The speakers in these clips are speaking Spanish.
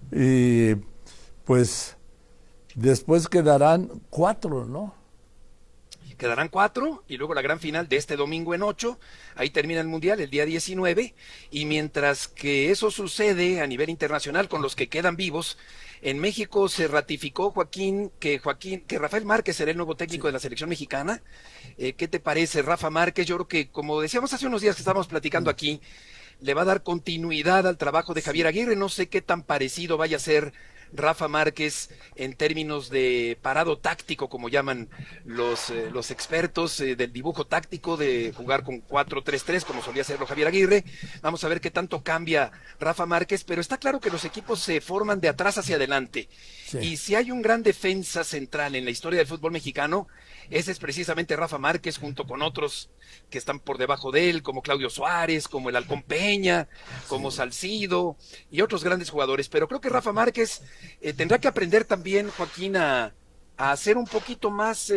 Y pues después quedarán 4, ¿no? Quedarán 4 y luego la gran final de este domingo en 8. Ahí termina el Mundial el día 19. Y mientras que eso sucede a nivel internacional con los que quedan vivos, en México se ratificó, que Rafael Márquez será el nuevo técnico Sí. de la selección mexicana. ¿Qué te parece, Rafa Márquez? Yo creo que, como decíamos hace unos días que estábamos platicando aquí, le va a dar continuidad al trabajo de Javier Sí. Aguirre. No sé qué tan parecido vaya a ser Rafa Márquez en términos de parado táctico, como llaman los expertos del dibujo táctico, de jugar con 4-3-3, como solía hacerlo Javier Aguirre. Vamos a ver qué tanto cambia Rafa Márquez, pero está claro que los equipos se forman de atrás hacia adelante. Sí. Y si hay un gran defensa central en la historia del fútbol mexicano, ese es precisamente Rafa Márquez, junto con otros que están por debajo de él, como Claudio Suárez, como el Halcón Peña, como Sí. Salcido y otros grandes jugadores. Pero creo que Rafa Márquez tendrá que aprender también, Joaquín, a ser un poquito más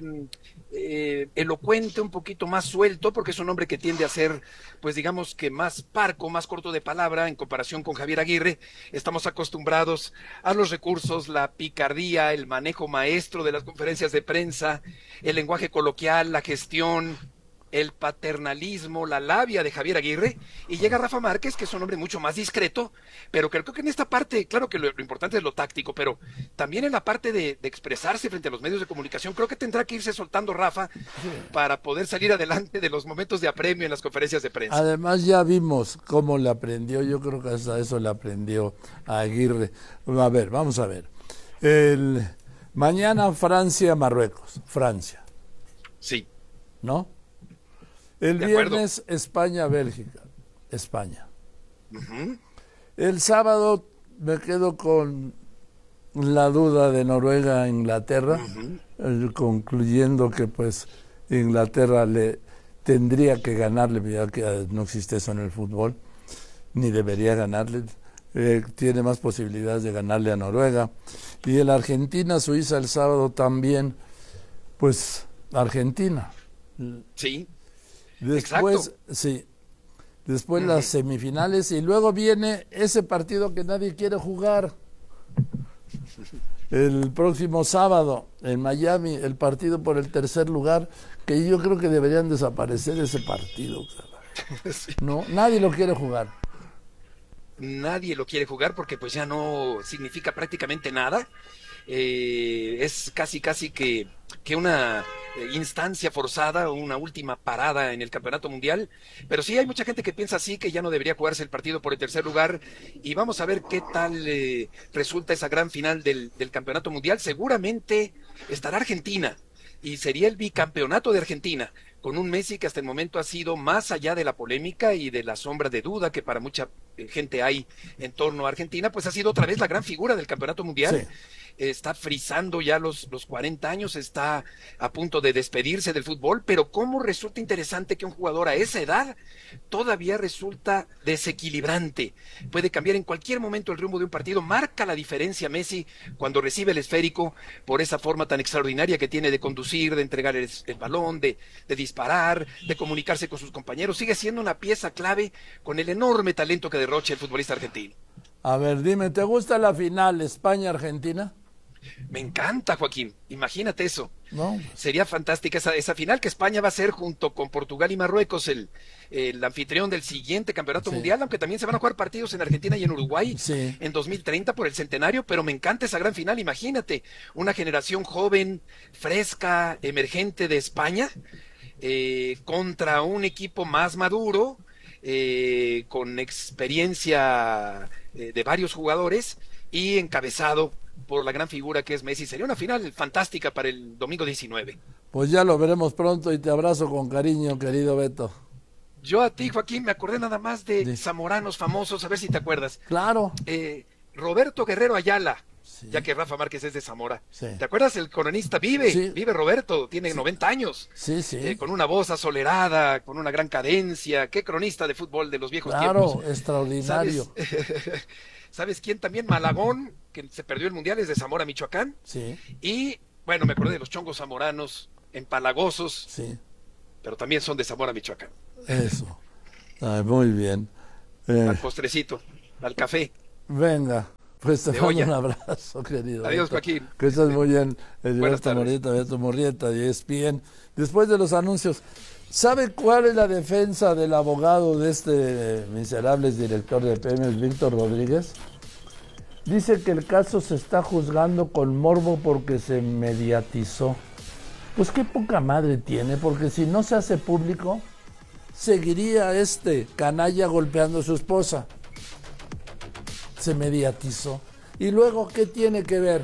elocuente, un poquito más suelto, porque es un hombre que tiende a ser, pues digamos que más parco, más corto de palabra en comparación con Javier Aguirre. Estamos acostumbrados a los recursos, la picardía, el manejo maestro de las conferencias de prensa, el lenguaje coloquial, la gestión, el paternalismo, la labia de Javier Aguirre, y llega Rafa Márquez, que es un hombre mucho más discreto, pero creo que en esta parte, claro que lo importante es lo táctico, pero también en la parte de expresarse frente a los medios de comunicación, creo que tendrá que irse soltando Rafa para poder salir adelante de los momentos de apremio en las conferencias de prensa. Además ya vimos cómo le aprendió, yo creo que hasta eso le aprendió a Aguirre. A ver, vamos a ver. El, mañana Francia-Marruecos, Francia, Sí, ¿no? El de acuerdo. viernes España-Bélgica, España. Ujú. El sábado me quedo con la duda de Noruega-Inglaterra, Uh-huh. concluyendo que pues Inglaterra le tendría que ganarle, ya que no existe eso en el fútbol, ni debería ganarle, tiene más posibilidades de ganarle a Noruega. Y el Argentina-Suiza el sábado también, pues Argentina. Sí, Después, exacto. sí, después las Uh-huh. semifinales y luego viene ese partido que nadie quiere jugar. El próximo sábado en Miami, el partido por el tercer lugar, que yo creo que deberían desaparecer ese partido. Sí. No, nadie lo quiere jugar. Nadie lo quiere jugar porque pues ya no significa prácticamente nada. Es casi que una instancia forzada, una última parada en el campeonato mundial, pero sí hay mucha gente que piensa así, que ya no debería jugarse el partido por el tercer lugar, y vamos a ver qué tal resulta esa gran final del campeonato mundial. Seguramente estará Argentina, y sería el bicampeonato de Argentina, con un Messi que hasta el momento ha sido, más allá de la polémica y de la sombra de duda que para mucha gente hay en torno a Argentina, pues ha sido otra vez la gran figura del campeonato Sí. mundial. Está frisando ya los 40 años, está a punto de despedirse del fútbol, pero cómo resulta interesante que un jugador a esa edad todavía resulta desequilibrante. Puede cambiar en cualquier momento el rumbo de un partido. Marca la diferencia Messi cuando recibe el esférico, por esa forma tan extraordinaria que tiene de conducir, de entregar el balón, de disparar, de comunicarse con sus compañeros. Sigue siendo una pieza clave con el enorme talento que derrocha el futbolista argentino. A ver, dime, ¿te gusta la final España-Argentina? Me encanta, Joaquín. Imagínate eso. ¿No? Sería fantástica esa final, que España va a ser, junto con Portugal y Marruecos, el anfitrión del siguiente campeonato Sí, mundial, aunque también se van a jugar partidos en Argentina y en Uruguay sí, en 2030 por el centenario, pero me encanta esa gran final. Imagínate, una generación joven, fresca, emergente de España, contra un equipo más maduro, con experiencia de varios jugadores y encabezado por la gran figura que es Messi. Sería una final fantástica para el domingo 19. pues ya lo veremos pronto y te abrazo con cariño, querido Beto. Yo a ti, Joaquín, me acordé nada más de Di- zamoranos famosos, a ver si te acuerdas. Claro, Roberto Guerrero Ayala, ya sí, que Rafa Márquez es de Zamora. sí, ¿Te acuerdas? El coronista vive, sí, vive Roberto, tiene sí, 90 años, sí, sí, con una voz asolerada, con una gran cadencia. Qué cronista de fútbol de los viejos tiempos. claro, extraordinario. ¿Sabes? ¿Sabes quién también? Malagón, que se perdió el mundial, es de Zamora, Michoacán. Sí, Y bueno, me acordé de los chongos zamoranos, empalagosos, sí, pero también son de Zamora, Michoacán. eso. Ay, muy bien. Eh, Al postrecito, al café. venga. Pues te de mando olla. un abrazo, querido. Adiós, Joaquín. Que estés muy bien. Buenas tardes. Beto Murrieta, y ESPN. Después de los anuncios, ¿sabe cuál es la defensa del abogado de este miserable director de Pemex, Víctor Rodríguez? Dice que el caso se está juzgando con morbo porque se mediatizó. Pues qué poca madre tiene, porque si no se hace público, seguiría este canalla golpeando a su esposa. Se mediatizó. Y luego, ¿qué tiene que ver?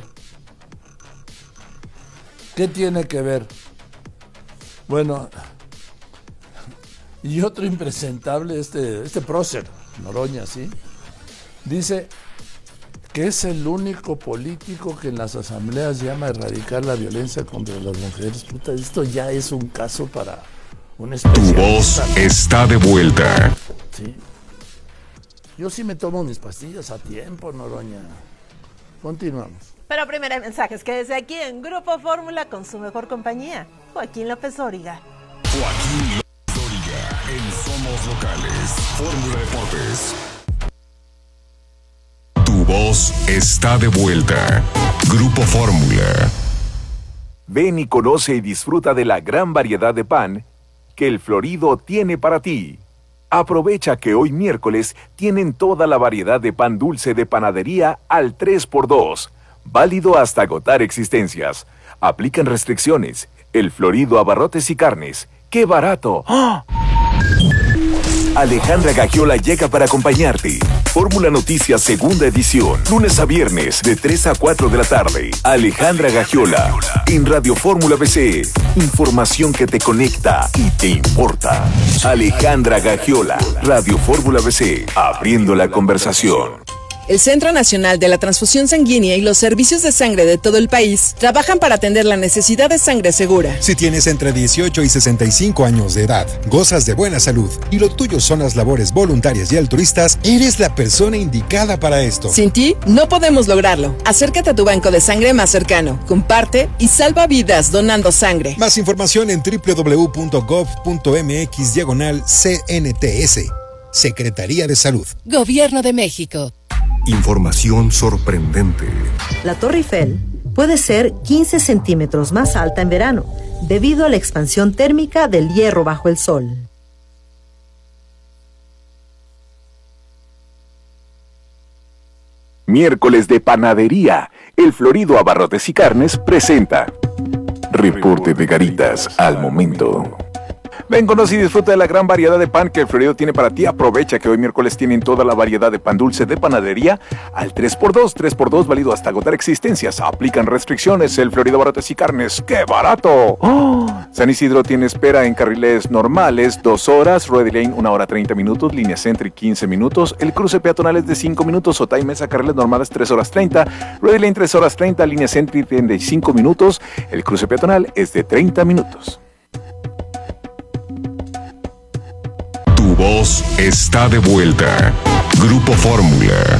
¿Qué tiene que ver? Bueno, y otro impresentable, este prócer, Noroña, ¿sí? Dice que es el único político que en las asambleas llama a erradicar la violencia contra las mujeres. Puta, esto ya es un caso para un especialista. Tu voz está de vuelta. Sí. Yo sí me tomo mis pastillas a tiempo, Noroña. Continuamos. Pero primero hay mensajes que desde aquí en Grupo Fórmula con su mejor compañía, Joaquín López Dóriga. Joaquín López Dóriga en Somos Locales. Fórmula Deportes. Tu voz está de vuelta. Grupo Fórmula. Ven y conoce y disfruta de la gran variedad de pan que el Florido tiene para ti. Aprovecha que hoy miércoles tienen toda la variedad de pan dulce de panadería al 3x2, válido hasta agotar existencias. Aplican restricciones. El Florido Abarrotes y Carnes. ¡Qué barato! ¡Ah! Alejandra Gagiola llega para acompañarte. Fórmula Noticias segunda edición, lunes a viernes de 3 a 4 de la tarde. Alejandra Gagiola en Radio Fórmula BC. Información que te conecta y te importa. Alejandra Gagiola, Radio Fórmula BC, abriendo la conversación. El Centro Nacional de la Transfusión Sanguínea y los servicios de sangre de todo el país trabajan para atender la necesidad de sangre segura. Si tienes entre 18 y 65 años de edad, gozas de buena salud y lo tuyo son las labores voluntarias y altruistas, eres la persona indicada para esto. Sin ti, no podemos lograrlo. Acércate a tu banco de sangre más cercano, comparte y salva vidas donando sangre. Más información en www.gov.mx/CNTS. Secretaría de Salud. Gobierno de México. Información sorprendente. La Torre Eiffel puede ser 15 centímetros más alta en verano, debido a la expansión térmica del hierro bajo el sol. Miércoles de panadería. El Florido Abarrotes y Carnes presenta Reporte de Garitas al momento. Ven, conoce y disfruta de la gran variedad de pan que el Florido tiene para ti. Aprovecha que hoy miércoles tienen toda la variedad de pan dulce de panadería al 3x2. 3x2 válido hasta agotar existencias. Aplican restricciones. El Florido Abarrotes y Carnes. ¡Qué barato! ¡Oh! San Isidro tiene espera en carriles normales 2 horas. Rueda Lane 1 hora 30 minutos. Línea Centri 15 minutos. El cruce peatonal es de 5 minutos. Otay Mesa carriles normales 3 horas 30. Rueda Lane 3 horas 30. Línea Centri 35 minutos. El cruce peatonal es de 30 minutos. Tu voz está de vuelta. Grupo Fórmula.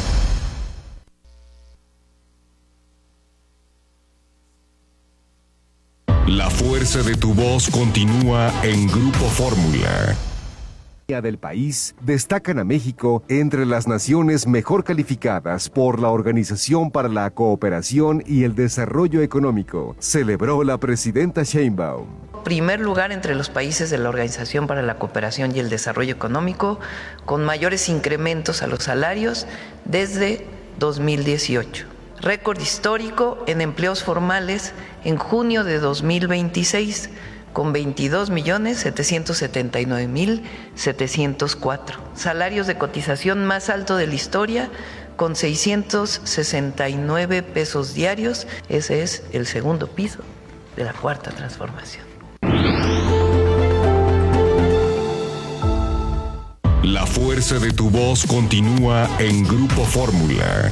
La fuerza de tu voz continúa en Grupo Fórmula. Del país destacan a México entre las naciones mejor calificadas por la Organización para la Cooperación y el Desarrollo Económico, celebró la presidenta Sheinbaum. Primer lugar entre los países de la Organización para la Cooperación y el Desarrollo Económico, con mayores incrementos a los salarios desde 2018. Récord histórico en empleos formales en junio de 2026, con 22.779.704. Salarios de cotización más alto de la historia, con 669 pesos diarios. Ese es el segundo piso de la cuarta transformación. La fuerza de tu voz continúa en Grupo Fórmula.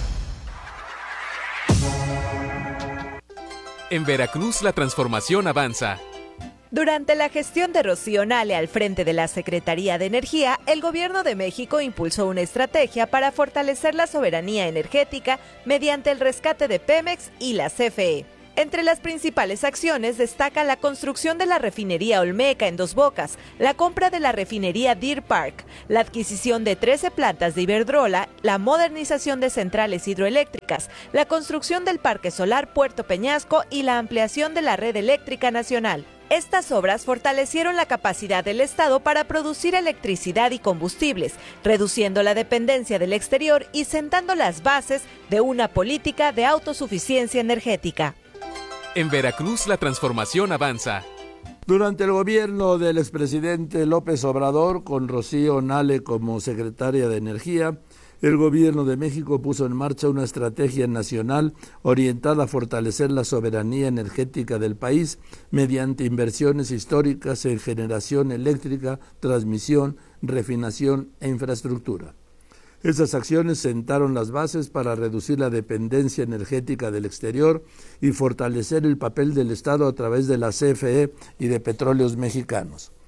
En Veracruz la transformación avanza. Durante la gestión de Rocío Nale al frente de la Secretaría de Energía, el Gobierno de México impulsó una estrategia para fortalecer la soberanía energética mediante el rescate de Pemex y la CFE. Entre las principales acciones destaca la construcción de la refinería Olmeca en Dos Bocas, la compra de la refinería Deer Park, la adquisición de 13 plantas de Iberdrola, la modernización de centrales hidroeléctricas, la construcción del Parque Solar Puerto Peñasco y la ampliación de la red eléctrica nacional. Estas obras fortalecieron la capacidad del Estado para producir electricidad y combustibles, reduciendo la dependencia del exterior y sentando las bases de una política de autosuficiencia energética. En Veracruz la transformación avanza. Durante el gobierno del expresidente López Obrador, con Rocío Nale como secretaria de Energía, el gobierno de México puso en marcha una estrategia nacional orientada a fortalecer la soberanía energética del país mediante inversiones históricas en generación eléctrica, transmisión, refinación e infraestructura. Esas acciones sentaron las bases para reducir la dependencia energética del exterior y fortalecer el papel del Estado a través de la CFE y de Petróleos Mexicanos.